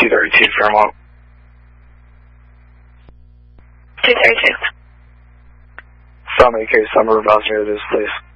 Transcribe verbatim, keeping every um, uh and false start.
two thirty-two Fairmont. two thirty-two. Summit case, summer advisory it is, please.